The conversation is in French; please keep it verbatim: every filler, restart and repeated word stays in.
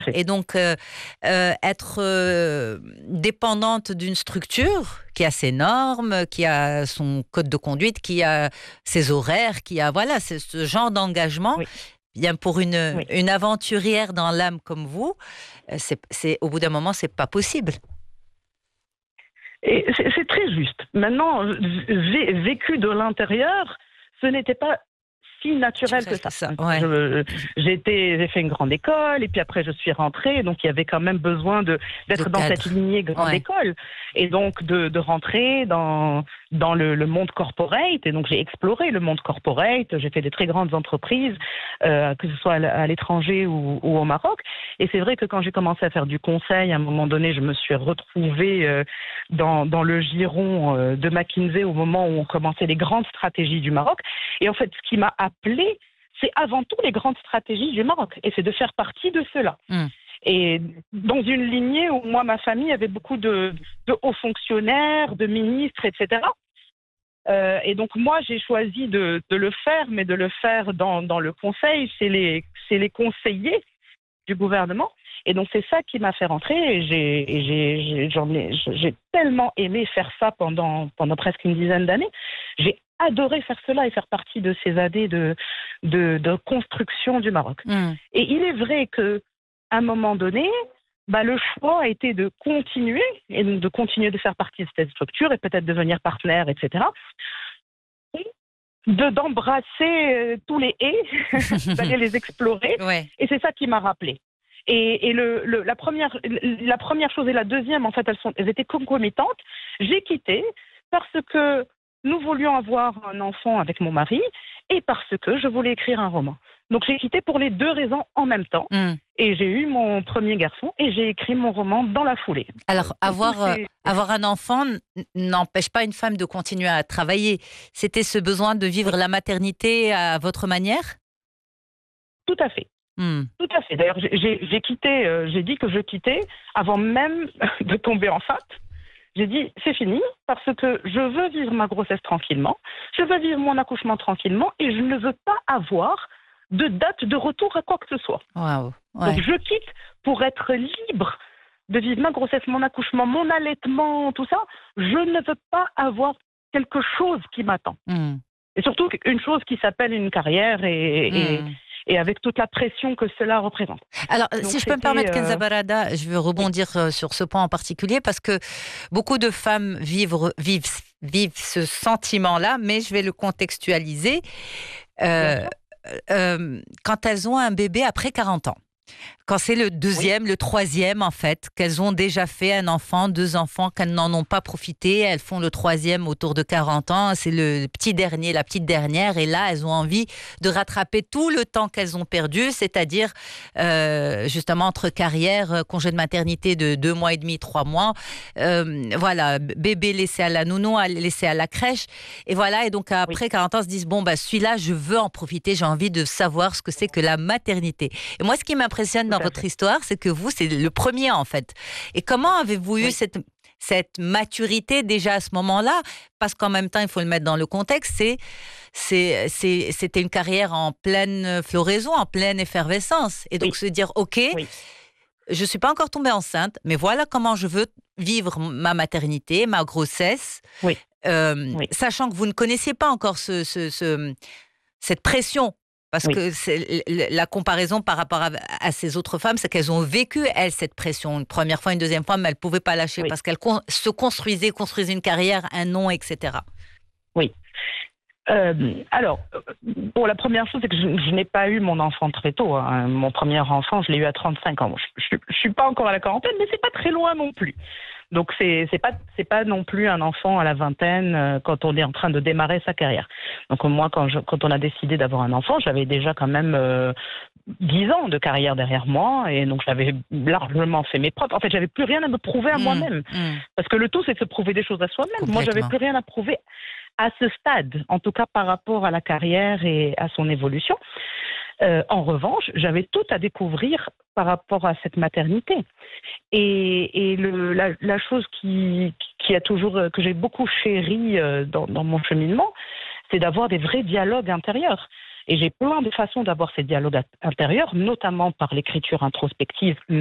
Et donc, euh, euh, être euh, dépendante d'une structure qui a ses normes, qui a son code de conduite, qui a ses horaires, qui a, voilà, c'est ce genre d'engagement. Oui. Bien, pour une, Oui. une aventurière dans l'âme comme vous, c'est, c'est, au bout d'un moment, c'est pas possible. Et c'est, c'est très juste. Maintenant, j'ai vécu de l'intérieur, ce n'était pas si naturel que ça. ça ouais. Je, j'ai, été, j'ai fait une grande école, et puis après je suis rentrée, donc il y avait quand même besoin de, d'être de dans cadre. cette lignée grande ouais. école, et donc de, de rentrer dans, dans le, le monde corporate, et donc j'ai exploré le monde corporate, j'ai fait des très grandes entreprises, euh, que ce soit à l'étranger ou, ou au Maroc, et c'est vrai que quand j'ai commencé à faire du conseil, à un moment donné, je me suis retrouvée euh, dans, dans le giron euh, de McKinsey au moment où on commençait les grandes stratégies du Maroc, et en fait ce qui m'a appelé, c'est avant tout les grandes stratégies du Maroc. Et c'est de faire partie de cela. Mm. Et dans une lignée où moi, ma famille avait beaucoup de, de hauts fonctionnaires, de ministres, et cetera. Euh, et donc moi, j'ai choisi de, de le faire, mais de le faire dans, dans le conseil, chez les, chez les conseillers du gouvernement. Et donc c'est ça qui m'a fait rentrer. Et j'ai, et j'ai, j'ai, j'en ai, j'ai tellement aimé faire ça pendant, pendant presque une dizaine d'années. J'ai adoré faire cela et faire partie de ces années de, de, de construction du Maroc. Mm. Et il est vrai qu'à un moment donné, bah, le choix a été de continuer, et donc de continuer de faire partie de cette structure et peut-être devenir partenaire, et cetera. Et de, d'embrasser euh, tous les haies, d'aller les explorer. Ouais. Et c'est ça qui m'a rappelé. Et, et le, le, la, première, la première chose et la deuxième, en fait, elles, sont, elles étaient concomitantes. J'ai quitté parce que nous voulions avoir un enfant avec mon mari et parce que je voulais écrire un roman. Donc j'ai quitté pour les deux raisons en même temps. Mm. Et j'ai eu mon premier garçon et j'ai écrit mon roman dans la foulée. Alors avoir, euh, avoir un enfant n'empêche pas une femme de continuer à travailler. C'était ce besoin de vivre la maternité à votre manière ? Tout à fait. Mm. Tout à fait. D'ailleurs, j'ai, j'ai quitté, euh, j'ai dit que je quittais avant même de tomber enceinte. J'ai dit, c'est fini, parce que je veux vivre ma grossesse tranquillement, je veux vivre mon accouchement tranquillement, et je ne veux pas avoir de date de retour à quoi que ce soit. Wow. Ouais. Donc je quitte pour être libre de vivre ma grossesse, mon accouchement, mon allaitement, tout ça. Je ne veux pas avoir quelque chose qui m'attend. Mm. Et surtout une chose qui s'appelle une carrière et... Mm. et et avec toute la pression que cela représente. Alors, donc, si je peux me permettre, Kenza Barada, je veux rebondir oui. sur ce point en particulier, parce que beaucoup de femmes vivent, vivent, vivent ce sentiment-là, mais je vais le contextualiser, euh, euh, quand elles ont un bébé après quarante ans. Quand c'est le deuxième, oui. le troisième, en fait, qu'elles ont déjà fait un enfant, deux enfants, qu'elles n'en ont pas profité, elles font le troisième autour de quarante ans, c'est le petit dernier, la petite dernière, et là, elles ont envie de rattraper tout le temps qu'elles ont perdu, c'est-à-dire, euh, justement, entre carrière, congé de maternité de deux mois et demi, trois mois, euh, voilà, bébé laissé à la nounou, laissé à la crèche, et voilà, et donc après oui. quarante ans, elles se disent, bon, bah, celui-là, je veux en profiter, j'ai envie de savoir ce que c'est que la maternité. Et moi, ce qui m'impressionne dans votre histoire, c'est que vous, c'est le premier en fait. Et comment avez-vous eu oui. cette, cette maturité déjà à ce moment-là ? Parce qu'en même temps, il faut le mettre dans le contexte, c'est, c'est, c'est, c'était une carrière en pleine floraison, en pleine effervescence. Et donc oui. se dire, ok, oui. je ne suis pas encore tombée enceinte, mais voilà comment je veux vivre ma maternité, ma grossesse, oui. Euh, oui. sachant que vous ne connaissiez pas encore ce, ce, ce, cette pression. Parce oui. que c'est la comparaison par rapport à, à ces autres femmes, c'est qu'elles ont vécu, elles, cette pression. Une première fois, une deuxième fois, mais elles ne pouvaient pas lâcher oui. parce qu'elles con- se construisaient, construisaient une carrière, un nom, et cetera. Oui. Euh, alors, bon, la première chose, c'est que je, je n'ai pas eu mon enfant très tôt. Hein. Mon premier enfant, je l'ai eu à trente-cinq ans. Je ne suis pas encore à la quarantaine, mais c'est pas très loin non plus. Donc, c'est, c'est pas, c'est pas non plus un enfant à la vingtaine euh, quand on est en train de démarrer sa carrière. Donc, moi, quand, je, quand on a décidé d'avoir un enfant, j'avais déjà quand même euh, dix ans de carrière derrière moi. Et donc, j'avais largement fait mes preuves. En fait, j'avais plus rien à me prouver à mmh, moi-même. Mmh. Parce que le tout, c'est de se prouver des choses à soi-même. Moi, j'avais plus rien à prouver à ce stade, en tout cas par rapport à la carrière et à son évolution. Euh, en revanche, j'avais tout à découvrir par rapport à cette maternité. Et, et le, la, la chose qui, qui a toujours, que j'ai beaucoup chérie dans, dans mon cheminement, c'est d'avoir des vrais dialogues intérieurs. Et j'ai plein de façons d'avoir ces dialogues intérieurs, notamment par l'écriture introspective,